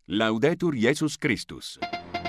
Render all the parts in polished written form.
Laudetur Jesus Christus.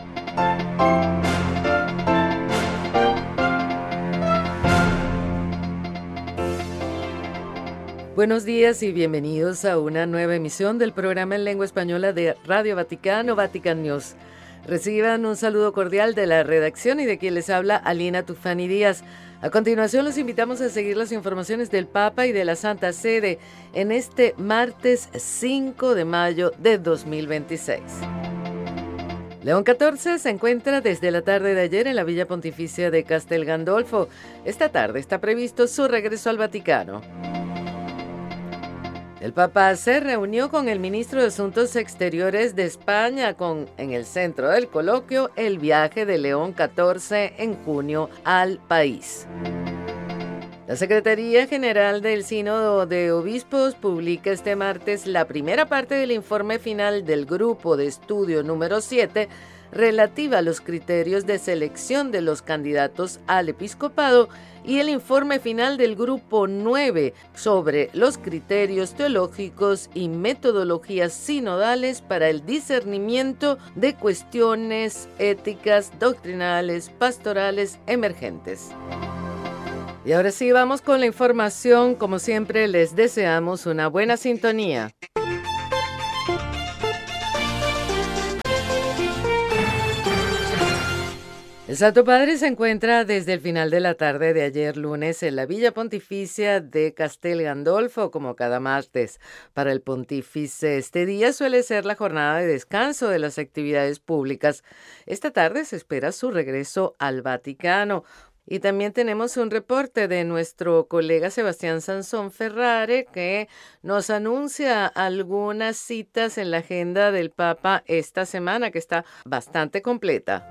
Buenos días y bienvenidos a una nueva emisión del programa en lengua española de Radio Vaticano, Vatican News. Reciban un saludo cordial de la redacción y de quien les habla, Alina Tufani Díaz. A continuación los invitamos a seguir las informaciones del Papa y de la Santa Sede en este martes 5 de mayo de 2026. León XIV se encuentra desde la tarde de ayer en la Villa Pontificia de Castel Gandolfo. Esta tarde está previsto su regreso al Vaticano. El Papa se reunió con el ministro de Asuntos Exteriores de España en el centro del coloquio el viaje de León XIV en junio al país. La Secretaría General del Sínodo de Obispos publica este martes la primera parte del informe final del Grupo de Estudio número 7 relativa a los criterios de selección de los candidatos al episcopado y el informe final del Grupo 9 sobre los criterios teológicos y metodologías sinodales para el discernimiento de cuestiones éticas, doctrinales, pastorales emergentes. Y ahora sí, vamos con la información. Como siempre, les deseamos una buena sintonía. El Santo Padre se encuentra desde el final de la tarde de ayer lunes en la Villa Pontificia de Castel Gandolfo, como cada martes. Para el pontífice, este día suele ser la jornada de descanso de las actividades públicas. Esta tarde se espera su regreso al Vaticano. Y también tenemos un reporte de nuestro colega Sebastián Sansón Ferrare que nos anuncia algunas citas en la agenda del Papa esta semana, que está bastante completa.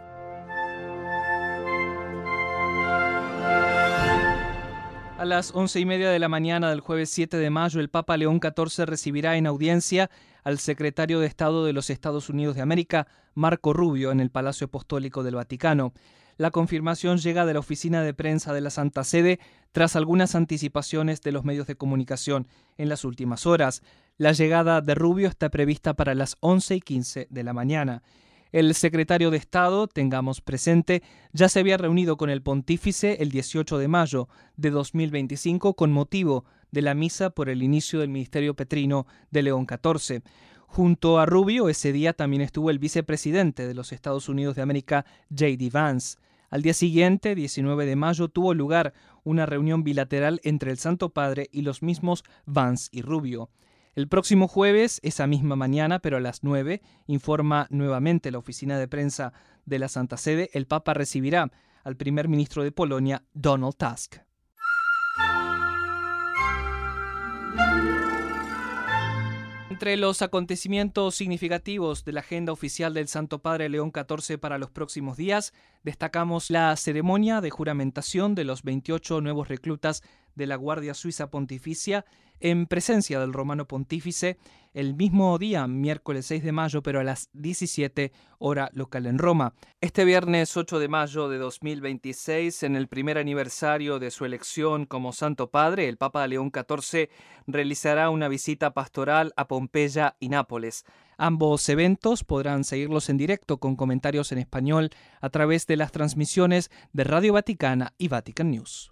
A las 11:30 de la mañana del jueves 7 de mayo, el Papa León XIV recibirá en audiencia al secretario de Estado de los Estados Unidos de América, Marco Rubio, en el Palacio Apostólico del Vaticano. La confirmación llega de la oficina de prensa de la Santa Sede tras algunas anticipaciones de los medios de comunicación en las últimas horas. La llegada de Rubio está prevista para las 11:15 de la mañana. El secretario de Estado, tengamos presente, ya se había reunido con el pontífice el 18 de mayo de 2025 con motivo de la misa por el inicio del ministerio petrino de León XIV. Junto a Rubio, ese día también estuvo el vicepresidente de los Estados Unidos de América, J.D. Vance. Al día siguiente, 19 de mayo, tuvo lugar una reunión bilateral entre el Santo Padre y los mismos Vance y Rubio. El próximo jueves, esa misma mañana, pero a las 9, informa nuevamente la oficina de prensa de la Santa Sede, el Papa recibirá al primer ministro de Polonia, Donald Tusk. Entre los acontecimientos significativos de la agenda oficial del Santo Padre León XIV para los próximos días, destacamos la ceremonia de juramentación de los 28 nuevos reclutas de la Guardia Suiza Pontificia en presencia del Romano Pontífice el mismo día, miércoles 6 de mayo, pero a las 17 hora local en Roma. Este viernes 8 de mayo de 2026, en el primer aniversario de su elección como Santo Padre, el Papa León XIV realizará una visita pastoral a Pompeya y Nápoles. Ambos eventos podrán seguirlos en directo con comentarios en español a través de las transmisiones de Radio Vaticana y Vatican News.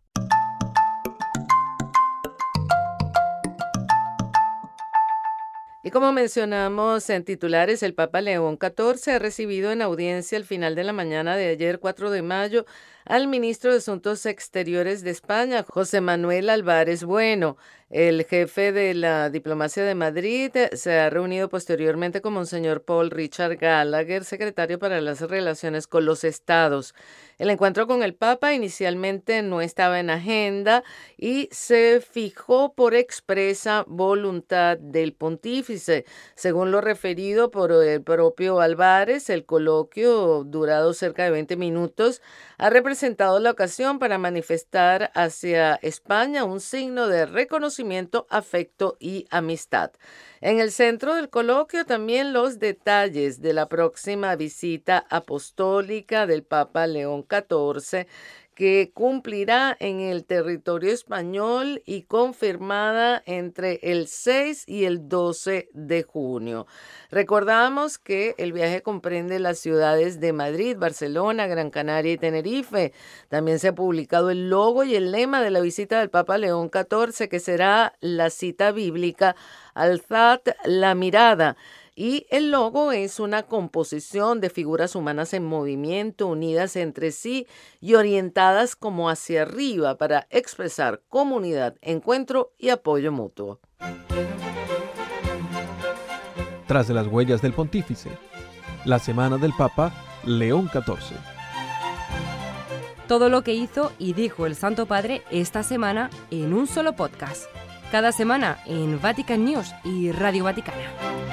Y como mencionamos en titulares, el Papa León XIV ha recibido en audiencia al final de la mañana de ayer, 4 de mayo, al ministro de Asuntos Exteriores de España, José Manuel Álvarez Bueno. El jefe de la diplomacia de Madrid se ha reunido posteriormente con Monseñor Paul Richard Gallagher, secretario para las relaciones con los estados. El encuentro con el Papa inicialmente no estaba en agenda y se fijó por expresa voluntad del pontífice. Según lo referido por el propio Álvarez, el coloquio, durado cerca de 20 minutos, ha representado la ocasión para manifestar hacia España un signo de reconocimiento, afecto y amistad. En el centro del coloquio también los detalles de la próxima visita apostólica del Papa León XIV, que cumplirá en el territorio español y confirmada entre el 6 y el 12 de junio. Recordamos que el viaje comprende las ciudades de Madrid, Barcelona, Gran Canaria y Tenerife. También se ha publicado el logo y el lema de la visita del Papa León XIV, que será la cita bíblica Alzad la mirada. Y el logo es una composición de figuras humanas en movimiento, unidas entre sí y orientadas como hacia arriba para expresar comunidad, encuentro y apoyo mutuo. Tras de las huellas del Pontífice, la semana del Papa León XIV. Todo lo que hizo y dijo el Santo Padre esta semana en un solo podcast. Cada semana en Vatican News y Radio Vaticana.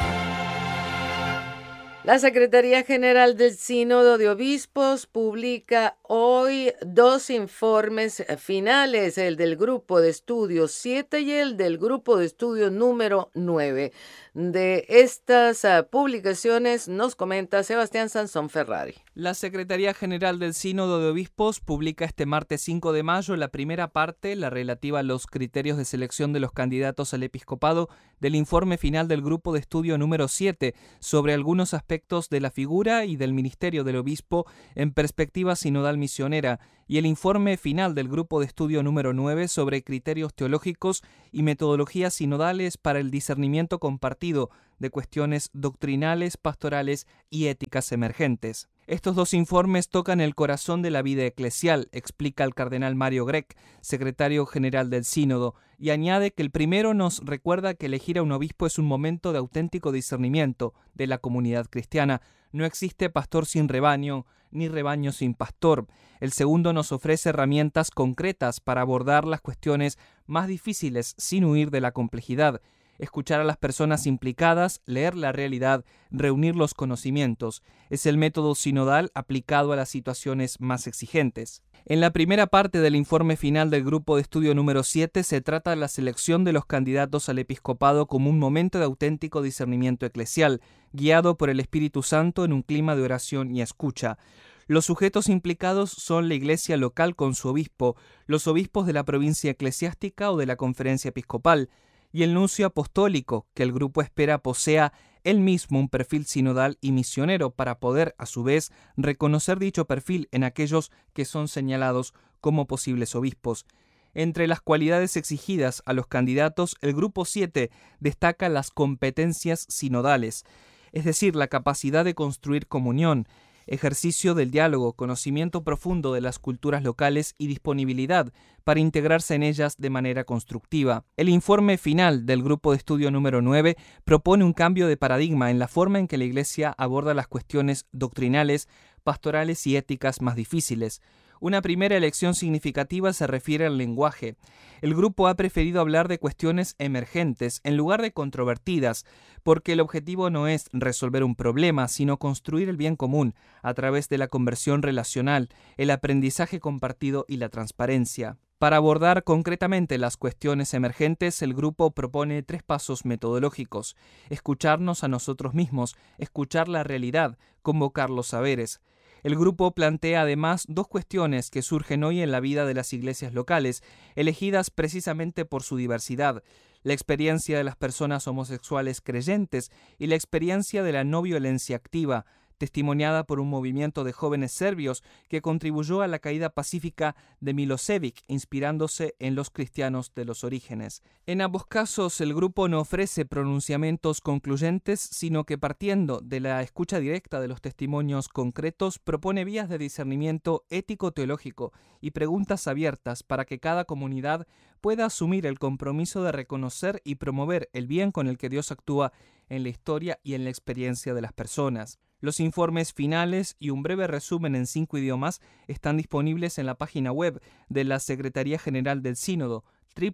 La Secretaría General del Sínodo de Obispos publica hoy 2 informes finales, el del Grupo de Estudio 7 y el del Grupo de Estudio número 9. De estas publicaciones nos comenta Sebastián Sansón Ferrari. La Secretaría General del Sínodo de Obispos publica este martes 5 de mayo la primera parte, la relativa a los criterios de selección de los candidatos al episcopado, del informe final del Grupo de Estudio número 7 sobre algunos aspectos de la figura y del ministerio del obispo en perspectiva sinodal misionera, y el informe final del Grupo de Estudio número 9 sobre criterios teológicos y metodologías sinodales para el discernimiento compartido de cuestiones doctrinales, pastorales y éticas emergentes. Estos 2 informes tocan el corazón de la vida eclesial, explica el cardenal Mario Grech, secretario general del Sínodo, y añade que el primero nos recuerda que elegir a un obispo es un momento de auténtico discernimiento de la comunidad cristiana. No existe pastor sin rebaño, ni rebaño sin pastor. El segundo nos ofrece herramientas concretas para abordar las cuestiones más difíciles sin huir de la complejidad. Escuchar a las personas implicadas, leer la realidad, reunir los conocimientos. Es el método sinodal aplicado a las situaciones más exigentes. En la primera parte del informe final del Grupo de Estudio número 7 se trata de la selección de los candidatos al episcopado como un momento de auténtico discernimiento eclesial, guiado por el Espíritu Santo en un clima de oración y escucha. Los sujetos implicados son la iglesia local con su obispo, los obispos de la provincia eclesiástica o de la conferencia episcopal, y el nuncio apostólico, que el grupo espera posea él mismo un perfil sinodal y misionero para poder, a su vez, reconocer dicho perfil en aquellos que son señalados como posibles obispos. Entre las cualidades exigidas a los candidatos, el grupo 7 destaca las competencias sinodales, es decir, la capacidad de construir comunión, ejercicio del diálogo, conocimiento profundo de las culturas locales y disponibilidad para integrarse en ellas de manera constructiva. El informe final del Grupo de Estudio número 9 propone un cambio de paradigma en la forma en que la Iglesia aborda las cuestiones doctrinales, pastorales y éticas más difíciles. Una primera elección significativa se refiere al lenguaje. El grupo ha preferido hablar de cuestiones emergentes en lugar de controvertidas, porque el objetivo no es resolver un problema, sino construir el bien común a través de la conversión relacional, el aprendizaje compartido y la transparencia. Para abordar concretamente las cuestiones emergentes, el grupo propone 3 pasos metodológicos: escucharnos a nosotros mismos, escuchar la realidad, convocar los saberes. El grupo plantea además 2 cuestiones que surgen hoy en la vida de las iglesias locales, elegidas precisamente por su diversidad: la experiencia de las personas homosexuales creyentes y la experiencia de la no violencia activa, testimoniada por un movimiento de jóvenes serbios que contribuyó a la caída pacífica de Milosevic, inspirándose en los cristianos de los orígenes. En ambos casos, el grupo no ofrece pronunciamientos concluyentes, sino que partiendo de la escucha directa de los testimonios concretos, propone vías de discernimiento ético-teológico y preguntas abiertas para que cada comunidad pueda asumir el compromiso de reconocer y promover el bien con el que Dios actúa en la historia y en la experiencia de las personas. Los informes finales y un breve resumen en 5 idiomas están disponibles en la página web de la Secretaría General del Sínodo,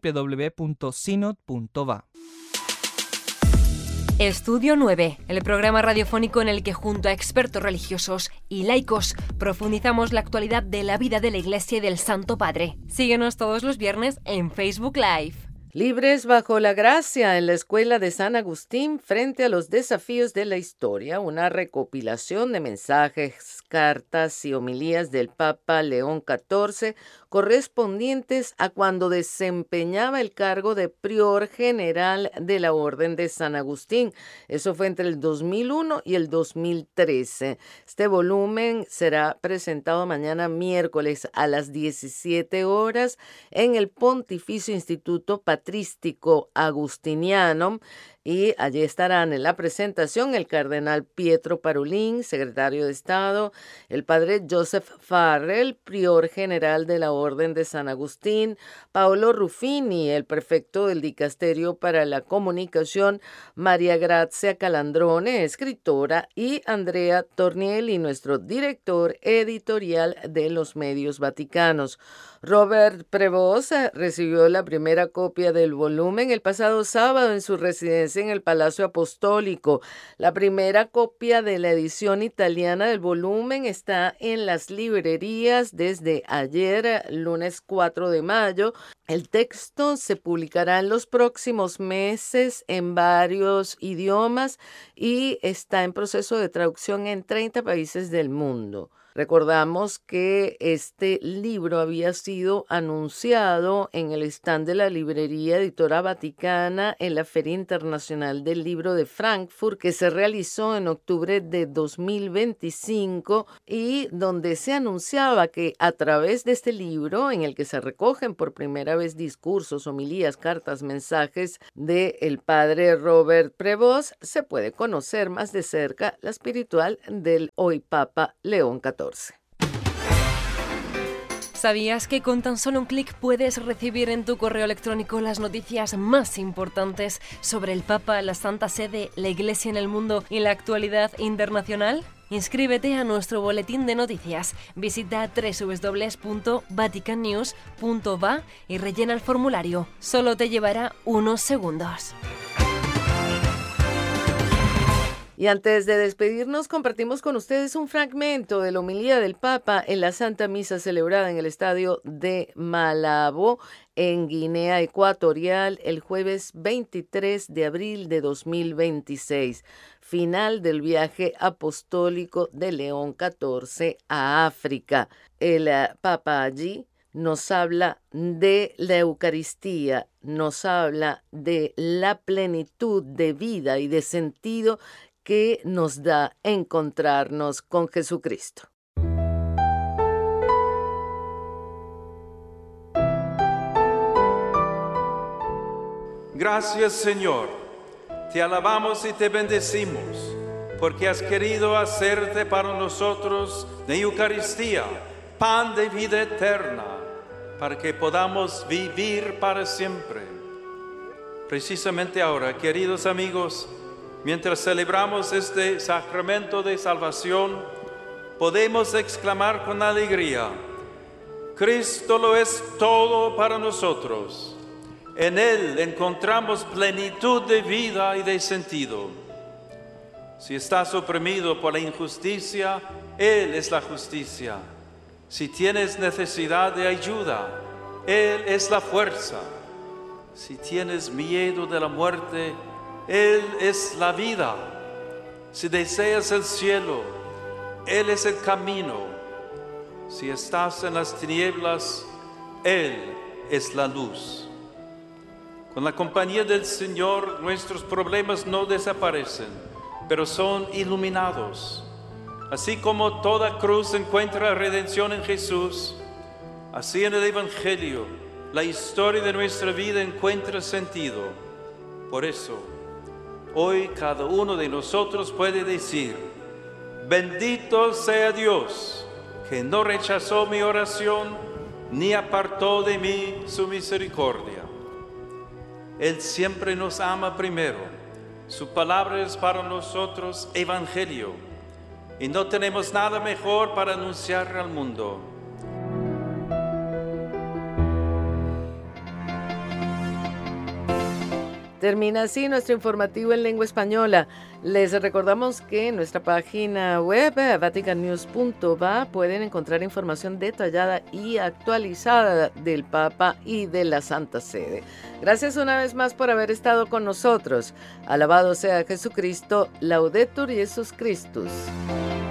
www.synod.va. Estudio 9, el programa radiofónico en el que junto a expertos religiosos y laicos profundizamos la actualidad de la vida de la Iglesia y del Santo Padre. Síguenos todos los viernes en Facebook Live. Libres bajo la gracia en la Escuela de San Agustín frente a los desafíos de la historia, una recopilación de mensajes, cartas y homilías del Papa León XIV correspondientes a cuando desempeñaba el cargo de prior general de la Orden de San Agustín. Eso fue entre el 2001 y el 2013. Este volumen será presentado mañana miércoles a las 17 horas en el Pontificio Instituto Patrístico Agustiniano, y allí estarán en la presentación el cardenal Pietro Parolin, secretario de Estado, el padre Joseph Farrell, prior general de la Orden de San Agustín, Paolo Ruffini, el prefecto del Dicasterio para la Comunicación, María Grazia Calandrone, escritora, y Andrea Tornielli, nuestro director editorial de los medios vaticanos. Robert Prevost recibió la primera copia del volumen el pasado sábado en su residencia en el Palacio Apostólico. La primera copia de la edición italiana del volumen está en las librerías desde ayer, lunes 4 de mayo. El texto se publicará en los próximos meses en varios idiomas y está en proceso de traducción en 30 países del mundo. Recordamos que este libro había sido anunciado en el stand de la librería Editora Vaticana en la Feria Internacional del Libro de Frankfurt, que se realizó en octubre de 2025 y donde se anunciaba que a través de este libro, en el que se recogen por primera vez discursos, homilías, cartas, mensajes del padre Robert Prevost, se puede conocer más de cerca la espiritual del hoy Papa León XIV. ¿Sabías que con tan solo un clic puedes recibir en tu correo electrónico las noticias más importantes sobre el Papa, la Santa Sede, la Iglesia en el mundo y la actualidad internacional? Inscríbete a nuestro boletín de noticias. Visita www.vaticannews.va y rellena el formulario. Solo te llevará unos segundos. Y antes de despedirnos, compartimos con ustedes un fragmento de la homilía del Papa en la Santa Misa celebrada en el estadio de Malabo, en Guinea Ecuatorial, el jueves 23 de abril de 2026, final del viaje apostólico de León XIV a África. El Papa allí nos habla de la Eucaristía, nos habla de la plenitud de vida y de sentido que nos da encontrarnos con Jesucristo. Gracias, Señor. Te alabamos y te bendecimos, porque has querido hacerte para nosotros de Eucaristía, pan de vida eterna, para que podamos vivir para siempre. Precisamente ahora, queridos amigos, mientras celebramos este sacramento de salvación, podemos exclamar con alegría: Cristo lo es todo para nosotros. En Él encontramos plenitud de vida y de sentido. Si estás oprimido por la injusticia, Él es la justicia. Si tienes necesidad de ayuda, Él es la fuerza. Si tienes miedo de la muerte, Él es la vida. Si deseas el cielo, Él es el camino. Si estás en las tinieblas, Él es la luz. Con la compañía del Señor, nuestros problemas no desaparecen, pero son iluminados. Así como toda cruz encuentra redención en Jesús, así en el Evangelio, la historia de nuestra vida encuentra sentido. Por eso, hoy cada uno de nosotros puede decir: bendito sea Dios, que no rechazó mi oración, ni apartó de mí su misericordia. Él siempre nos ama primero. Su palabra es para nosotros evangelio, y no tenemos nada mejor para anunciar al mundo. Termina así nuestro informativo en lengua española. Les recordamos que en nuestra página web, vaticannews.va, pueden encontrar información detallada y actualizada del Papa y de la Santa Sede. Gracias una vez más por haber estado con nosotros. Alabado sea Jesucristo, Laudetur Jesus Christus.